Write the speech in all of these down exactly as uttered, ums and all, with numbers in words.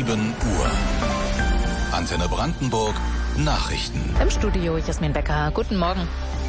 sieben Uhr. Antenne Brandenburg Nachrichten. Im Studio Jasmin Becker. Guten Morgen.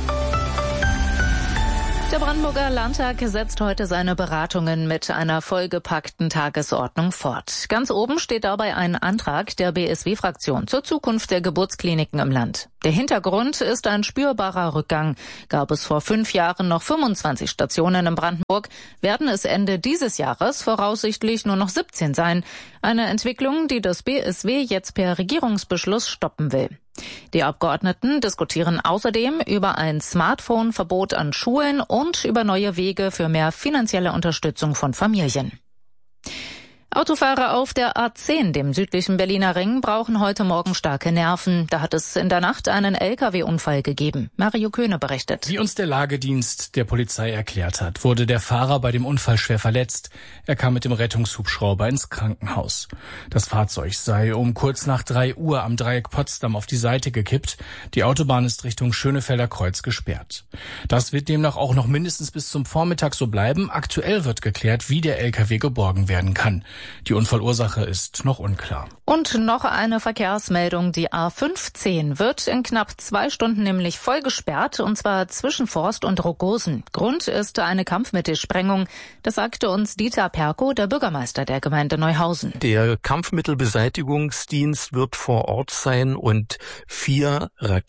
Der Brandenburger Landtag setzt heute seine Beratungen mit einer vollgepackten Tagesordnung fort. Ganz oben steht dabei ein Antrag der B S W-Fraktion zur Zukunft der Geburtskliniken im Land. Der Hintergrund ist ein spürbarer Rückgang. Gab es vor fünf Jahren noch fünfundzwanzig Stationen in Brandenburg, werden es Ende dieses Jahres voraussichtlich nur noch siebzehn sein. Eine Entwicklung, die das B S W jetzt per Regierungsbeschluss stoppen will. Die Abgeordneten diskutieren außerdem über ein Smartphone-Verbot an Schulen und über neue Wege für mehr finanzielle Unterstützung von Familien. Autofahrer auf der A zehn, dem südlichen Berliner Ring, brauchen heute Morgen starke Nerven. Da hat es in der Nacht einen L K W-Unfall gegeben. Mario Köhne berichtet. Wie uns der Lagedienst der Polizei erklärt hat, wurde der Fahrer bei dem Unfall schwer verletzt. Er kam mit dem Rettungshubschrauber ins Krankenhaus. Das Fahrzeug sei um kurz nach drei Uhr am Dreieck Potsdam auf die Seite gekippt. Die Autobahn ist Richtung Schönefelder Kreuz gesperrt. Das wird demnach auch noch mindestens bis zum Vormittag so bleiben. Aktuell wird geklärt, wie der L K W geborgen werden kann. Die Unfallursache ist noch unklar. Und noch eine Verkehrsmeldung. Die A fünfzehn wird in knapp zwei Stunden nämlich voll gesperrt, und zwar zwischen Forst und Rogosen. Grund ist eine Kampfmittelsprengung. Das sagte uns Dieter Perko, der Bürgermeister der Gemeinde Neuhausen. Der Kampfmittelbeseitigungsdienst wird vor Ort sein und vier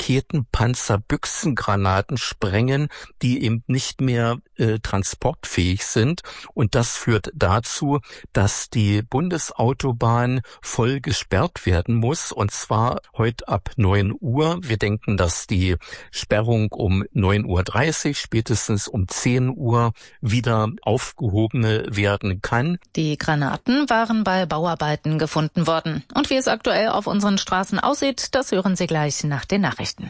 Raketenpanzerbüchsengranaten sprengen, die eben nicht mehr äh, transportfähig sind. Und das führt dazu, dass die Bundesautobahn voll gesperrt werden muss, und zwar heute ab neun Uhr. Wir denken, dass die Sperrung um neun Uhr dreißig, spätestens um zehn Uhr wieder aufgehoben werden kann. Die Granaten waren bei Bauarbeiten gefunden worden. Und wie es aktuell auf unseren Straßen aussieht, das hören Sie gleich nach den Nachrichten.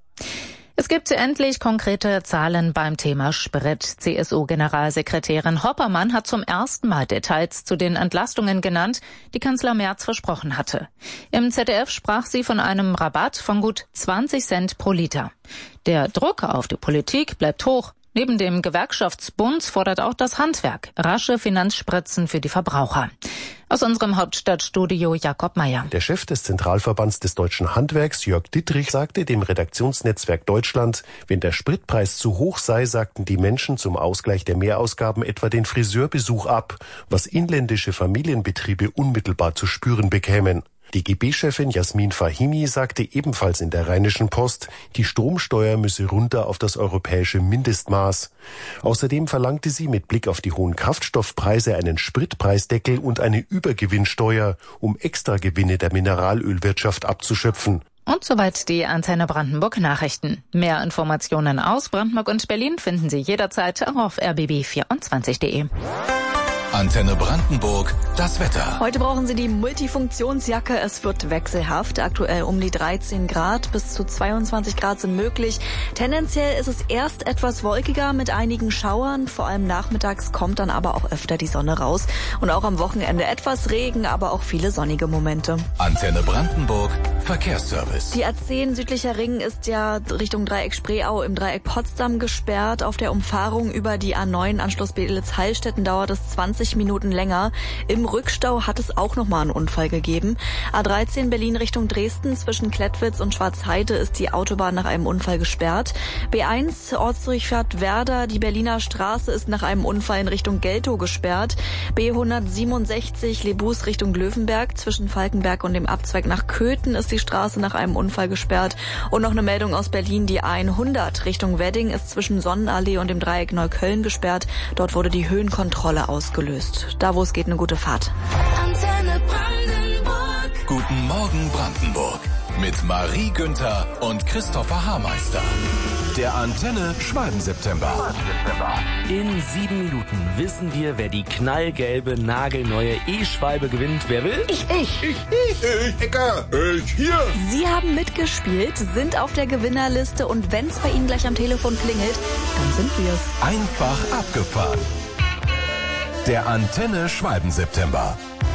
Es gibt endlich konkrete Zahlen beim Thema Sprit. C S U-Generalsekretärin Hoppermann hat zum ersten Mal Details zu den Entlastungen genannt, die Kanzler Merz versprochen hatte. Im Z D F sprach sie von einem Rabatt von gut zwanzig Cent pro Liter. Der Druck auf die Politik bleibt hoch. Neben dem Gewerkschaftsbund fordert auch das Handwerk rasche Finanzspritzen für die Verbraucher. Aus unserem Hauptstadtstudio Jakob Meyer. Der Chef des Zentralverbands des deutschen Handwerks, Jörg Dittrich, sagte dem Redaktionsnetzwerk Deutschland, wenn der Spritpreis zu hoch sei, sagten die Menschen zum Ausgleich der Mehrausgaben etwa den Friseurbesuch ab, was inländische Familienbetriebe unmittelbar zu spüren bekämen. Die G B-Chefin Jasmin Fahimi sagte ebenfalls in der Rheinischen Post, die Stromsteuer müsse runter auf das europäische Mindestmaß. Außerdem verlangte sie mit Blick auf die hohen Kraftstoffpreise einen Spritpreisdeckel und eine Übergewinnsteuer, um Extragewinne der Mineralölwirtschaft abzuschöpfen. Und soweit die Antenne Brandenburg Nachrichten. Mehr Informationen aus Brandenburg und Berlin finden Sie jederzeit auch auf r b b vierundzwanzig punkt de. Antenne Brandenburg, das Wetter. Heute brauchen Sie die Multifunktionsjacke. Es wird wechselhaft. Aktuell um die dreizehn Grad. Bis zu zweiundzwanzig Grad sind möglich. Tendenziell ist es erst etwas wolkiger mit einigen Schauern. Vor allem nachmittags kommt dann aber auch öfter die Sonne raus. Und auch am Wochenende etwas Regen, aber auch viele sonnige Momente. Antenne Brandenburg, Verkehrsservice. Die A zehn südlicher Ring ist ja Richtung Dreieck Spreeau im Dreieck Potsdam gesperrt. Auf der Umfahrung über die A neun Anschluss Beelitz-Heilstätten dauert es zwanzig Minuten länger. Im Rückstau hat es auch nochmal einen Unfall gegeben. A dreizehn Berlin Richtung Dresden zwischen Klettwitz und Schwarzheide ist die Autobahn nach einem Unfall gesperrt. B eins Ortsdurchfahrt Werder, die Berliner Straße ist nach einem Unfall in Richtung Geltow gesperrt. B hundertsiebenundsechzig Lebus Richtung Löwenberg zwischen Falkenberg und dem Abzweig nach Köthen ist die Straße nach einem Unfall gesperrt. Und noch eine Meldung aus Berlin, die A hundert Richtung Wedding ist zwischen Sonnenallee und dem Dreieck Neukölln gesperrt. Dort wurde die Höhenkontrolle ausgelöst. Da, wo es geht, eine gute Fahrt. Antenne Brandenburg. Guten Morgen Brandenburg. Mit Marie Günther und Christopher Haarmeister. Der Antenne Schwalben-September. In sieben Minuten wissen wir, wer die knallgelbe, nagelneue E-Schwalbe gewinnt. Wer will? Ich, ich. Ich, ich. Ich, Ecker. Ich, hier. Sie haben mitgespielt, sind auf der Gewinnerliste und wenn es bei Ihnen gleich am Telefon klingelt, dann sind wir es. Einfach abgefahren. Der Antenne Schwalben-September.